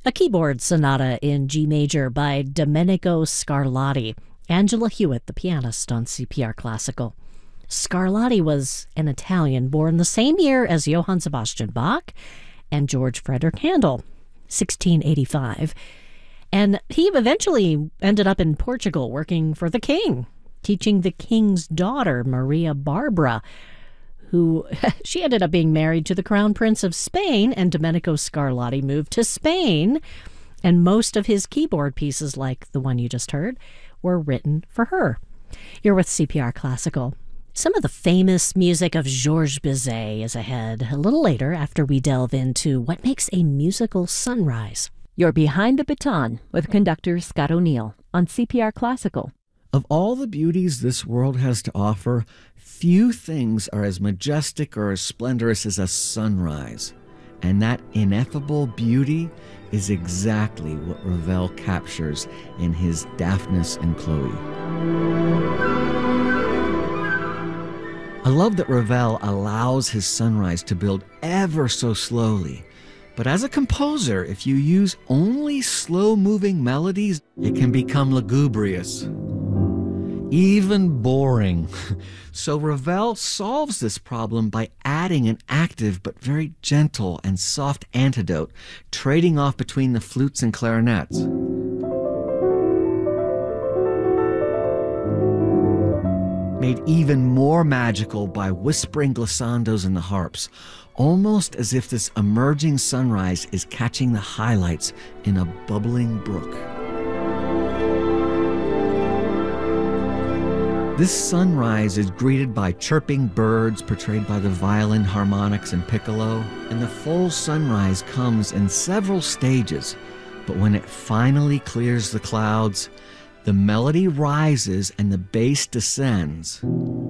A keyboard sonata in G major by Domenico Scarlatti. Angela Hewitt, the pianist on CPR Classical. Scarlatti was an Italian born the same year as Johann Sebastian Bach and George Frederick Handel, 1685. And he eventually ended up in Portugal working for the king, teaching the king's daughter, Maria Barbara, who she ended up being married to the Crown Prince of Spain, and Domenico Scarlatti moved to Spain, and most of his keyboard pieces, like the one you just heard, were written for her. You're with CPR Classical. Some of the famous music of Georges Bizet is ahead a little later after we delve into what makes a musical sunrise. You're Behind the Baton with conductor Scott O'Neill on CPR Classical. Of all the beauties this world has to offer, few things are as majestic or as splendorous as a sunrise. And that ineffable beauty is exactly what Ravel captures in his Daphnis and Chloe. I love that Ravel allows his sunrise to build ever so slowly. But as a composer, if you use only slow-moving melodies, it can become lugubrious, even boring. So Ravel solves this problem by adding an active but very gentle and soft antidote, trading off between the flutes and clarinets. Made even more magical by whispering glissandos in the harps, almost as if this emerging sunrise is catching the highlights in a bubbling brook. This sunrise is greeted by chirping birds portrayed by the violin, harmonics, and piccolo, and the full sunrise comes in several stages, but when it finally clears the clouds, the melody rises and the bass descends.